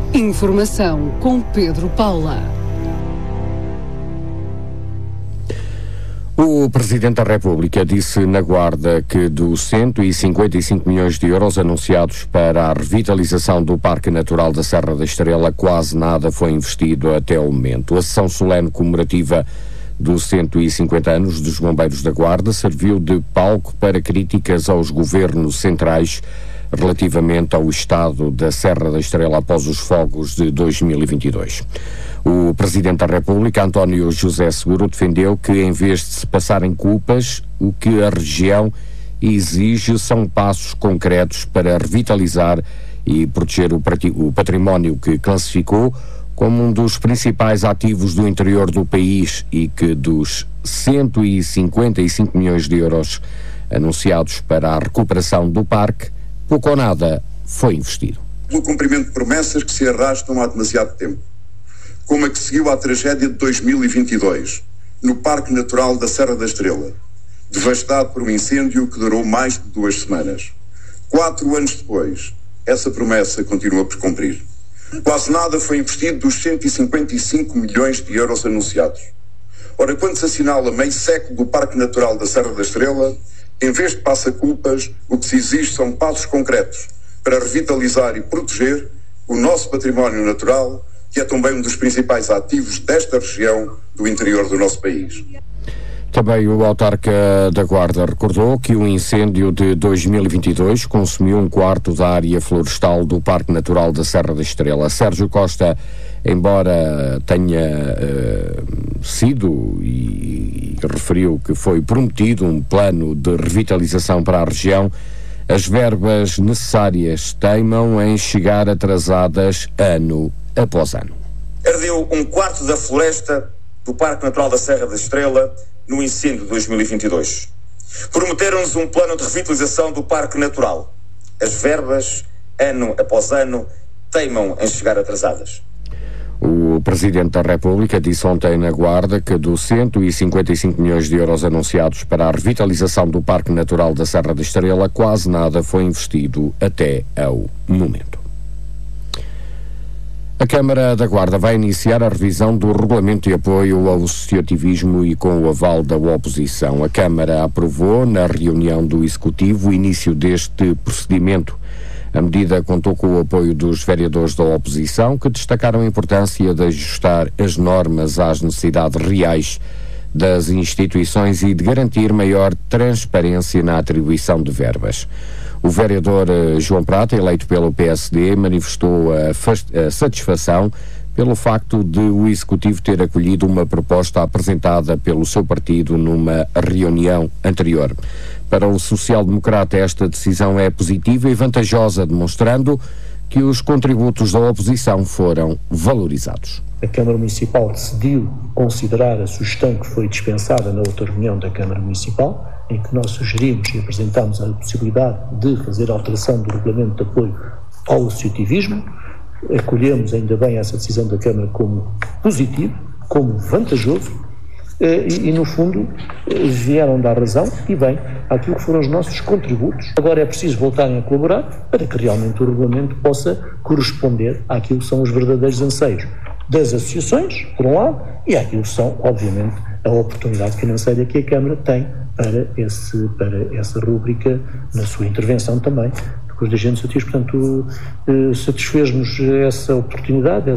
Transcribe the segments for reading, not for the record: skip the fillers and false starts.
Informação com Pedro Paula. O Presidente da República disse na Guarda que dos 155 milhões de euros anunciados para a revitalização do Parque Natural da Serra da Estrela, quase nada foi investido até o momento. A sessão solene comemorativa dos 150 anos dos Bombeiros da Guarda serviu de palco para críticas aos governos centrais relativamente ao estado da Serra da Estrela após os fogos de 2022. O Presidente da República, António José Seguro, defendeu que, em vez de se passarem culpas, o que a região exige são passos concretos para revitalizar e proteger o património que classificou como um dos principais ativos do interior do país e que dos 155 milhões de euros anunciados para a recuperação do parque, pouco ou nada foi investido. Pelo cumprimento de promessas que se arrastam há demasiado tempo, como a que seguiu à tragédia de 2022, no Parque Natural da Serra da Estrela, devastado por um incêndio que durou mais de 2 semanas. 4 anos depois, essa promessa continua por cumprir. Quase nada foi investido dos 155 milhões de euros anunciados. Ora, quando se assinala meio século do Parque Natural da Serra da Estrela, em vez de passa-culpas, o que se exige são passos concretos para revitalizar e proteger o nosso património natural, que é também um dos principais ativos desta região do interior do nosso país. Também o autarca da Guarda recordou que o incêndio de 2022 consumiu 1/4 da área florestal do Parque Natural da Serra da Estrela. Sérgio Costa, embora tenha sido e referiu que foi prometido um plano de revitalização para a região, as verbas necessárias teimam em chegar atrasadas ano após ano. Ardeu 1/4 da floresta do Parque Natural da Serra da Estrela no incêndio de 2022. Prometeram-nos um plano de revitalização do Parque Natural. As verbas, ano após ano, teimam em chegar atrasadas. O Presidente da República disse ontem na Guarda que dos 155 milhões de euros anunciados para a revitalização do Parque Natural da Serra da Estrela, quase nada foi investido até ao momento. A Câmara da Guarda vai iniciar a revisão do Regulamento de Apoio ao Associativismo e com o aval da oposição. A Câmara aprovou, na reunião do Executivo, o início deste procedimento. A medida contou com o apoio dos vereadores da oposição, que destacaram a importância de ajustar as normas às necessidades reais das instituições e de garantir maior transparência na atribuição de verbas. O vereador João Prata, eleito pelo PSD, manifestou a satisfação pelo facto de o Executivo ter acolhido uma proposta apresentada pelo seu partido numa reunião anterior. Para o social-democrata, esta decisão é positiva e vantajosa, demonstrando que os contributos da oposição foram valorizados. A Câmara Municipal decidiu considerar a sugestão que foi dispensada na outra reunião da Câmara Municipal, em que nós sugerimos e apresentámos a possibilidade de fazer a alteração do regulamento de apoio ao associativismo. Acolhemos ainda bem essa decisão da Câmara como positivo, como vantajoso, e no fundo vieram dar razão e bem àquilo que foram os nossos contributos. Agora é preciso voltarem a colaborar para que realmente o regulamento possa corresponder àquilo que são os verdadeiros anseios das associações, por um lado, e àquilo que são, obviamente, a oportunidade financeira que a Câmara tem para essa rúbrica na sua intervenção também com os agentes associativos. Portanto, satisfaz-nos essa oportunidade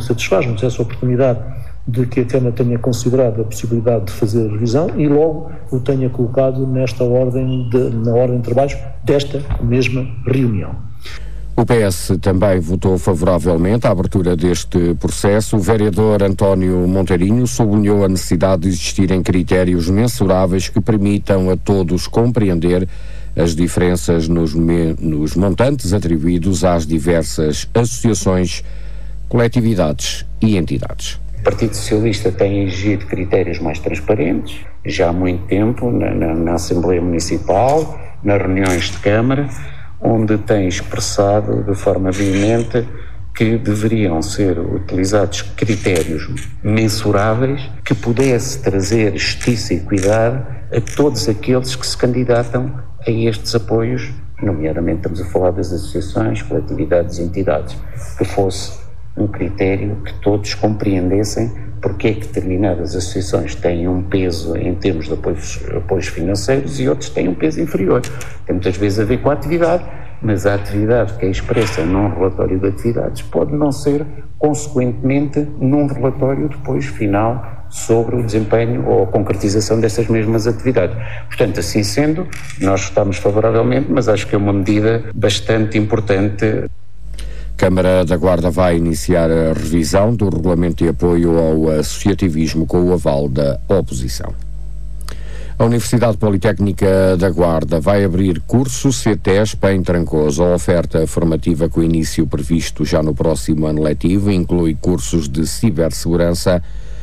de que a Câmara tenha considerado a possibilidade de fazer a revisão e logo o tenha colocado na ordem de trabalhos desta mesma reunião. O PS também votou favoravelmente à abertura deste processo. O vereador António Monteirinho sublinhou a necessidade de existirem critérios mensuráveis que permitam a todos compreender as diferenças nos montantes atribuídos às diversas associações, coletividades e entidades. O Partido Socialista tem exigido critérios mais transparentes, já há muito tempo, na Assembleia Municipal, nas reuniões de Câmara, onde tem expressado de forma veemente que deveriam ser utilizados critérios mensuráveis que pudesse trazer justiça e equidade a todos aqueles que se candidatam a estes apoios, nomeadamente estamos a falar das associações, coletividades e entidades, que fosse um critério que todos compreendessem porque é que determinadas associações têm um peso em termos de apoios financeiros e outros têm um peso inferior. Tem muitas vezes a ver com a atividade, mas a atividade que é expressa num relatório de atividades pode não ser, consequentemente, num relatório depois final sobre o desempenho ou a concretização dessas mesmas atividades. Portanto, assim sendo, nós votamos favoravelmente, mas acho que é uma medida bastante importante. Câmara da Guarda vai iniciar a revisão do regulamento de apoio ao associativismo com o aval da oposição. A Universidade Politécnica da Guarda vai abrir curso CETESP em Trancoso. A oferta formativa com início previsto já no próximo ano letivo inclui cursos de cibersegurança,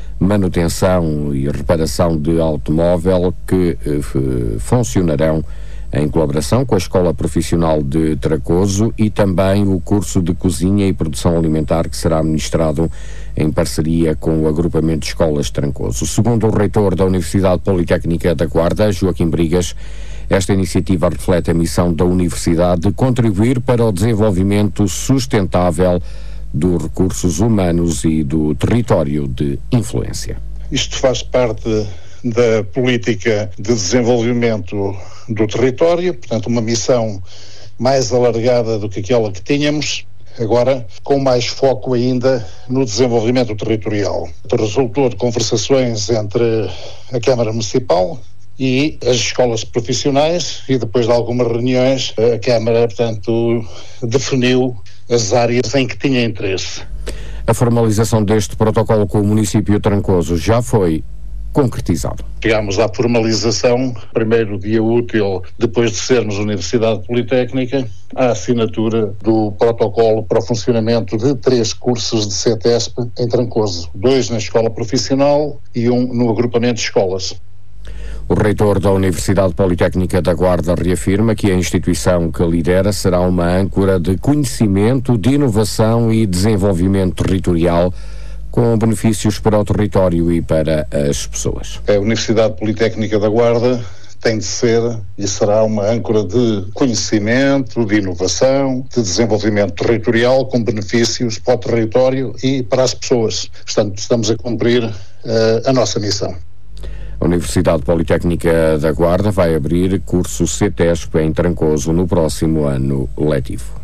manutenção e reparação de automóvel que funcionarão em colaboração com a Escola Profissional de Trancoso e também o curso de Cozinha e Produção Alimentar que será ministrado em parceria com o agrupamento de escolas de Trancoso. Segundo o reitor da Universidade Politécnica da Guarda, Joaquim Brigas, esta iniciativa reflete a missão da Universidade de contribuir para o desenvolvimento sustentável dos recursos humanos e do território de influência. Isto faz parte da política de desenvolvimento do território, portanto uma missão mais alargada do que aquela que tínhamos, agora com mais foco ainda no desenvolvimento territorial. Resultou de conversações entre a Câmara Municipal e as escolas profissionais e depois de algumas reuniões a Câmara, portanto, definiu as áreas em que tinha interesse. A formalização deste protocolo com o município de Trancoso já foi concretizado. Chegámos à formalização, primeiro dia útil, depois de sermos Universidade Politécnica, à assinatura do protocolo para o funcionamento de 3 cursos de CETESP em Trancoso, 2 na Escola Profissional e 1 no agrupamento de escolas. O reitor da Universidade Politécnica da Guarda reafirma que a instituição que lidera será uma âncora de conhecimento, de inovação e desenvolvimento territorial, com benefícios para o território e para as pessoas. A Universidade Politécnica da Guarda tem de ser e será uma âncora de conhecimento, de inovação, de desenvolvimento territorial, com benefícios para o território e para as pessoas. Portanto, estamos a cumprir a nossa missão. A Universidade Politécnica da Guarda vai abrir curso CETESP em Trancoso no próximo ano letivo.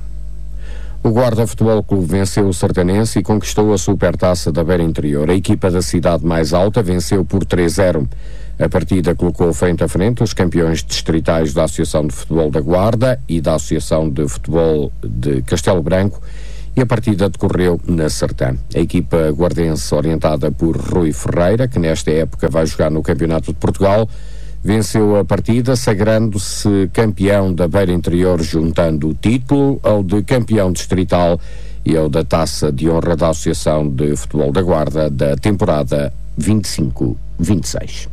O Guarda Futebol Clube venceu o Sertanense e conquistou a Supertaça da Beira Interior. A equipa da cidade mais alta venceu por 3-0. A partida colocou frente a frente os campeões distritais da Associação de Futebol da Guarda e da Associação de Futebol de Castelo Branco e a partida decorreu na Sertã. A equipa guardense, orientada por Rui Ferreira, que nesta época vai jogar no Campeonato de Portugal, venceu a partida, sagrando-se campeão da Beira Interior, juntando o título ao de campeão distrital e ao da Taça de Honra da Associação de Futebol da Guarda da temporada 25-26.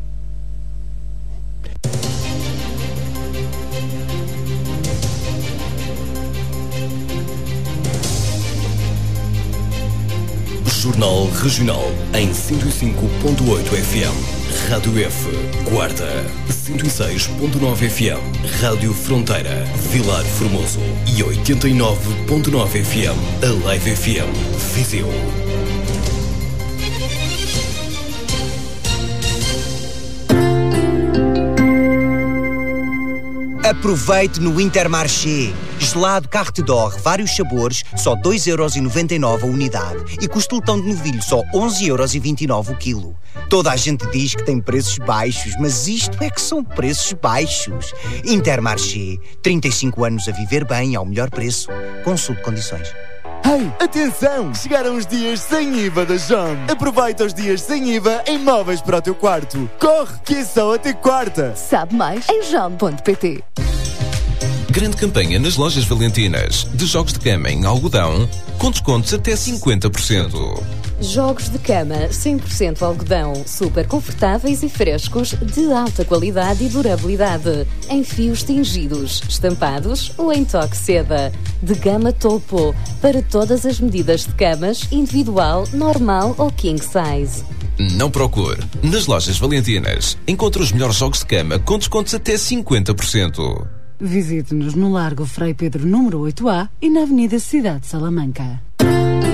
Jornal Regional em 105.8 FM. Rádio F, Guarda, 106.9 FM, Rádio Fronteira, Vilar Formoso e 89.9 FM, Alive FM, Viseu. Aproveite no Intermarché. Gelado Carte d'Or, vários sabores, só 2,99€ a unidade. E costelão de novilho, só 11,29€ o quilo. Toda a gente diz que tem preços baixos, mas isto é que são preços baixos. Intermarché, 35 anos a viver bem ao melhor preço. Consulte condições. Hey, atenção! Chegaram os dias sem IVA da JOM. Aproveita os dias sem IVA em móveis para o teu quarto. Corre, que é só até quarta. Sabe mais em jom.pt. Grande campanha nas lojas Valentinas de jogos de cama em algodão com descontos até 50%. Jogos de cama 100% algodão, super confortáveis e frescos, de alta qualidade e durabilidade, em fios tingidos, estampados ou em toque seda, de gama topo, para todas as medidas de camas, individual, normal ou king size. Não procure. Nas lojas Valentinas encontre os melhores jogos de cama com descontos até 50%. Visite-nos no Largo Frei Pedro número 8A e na Avenida Cidade de Salamanca.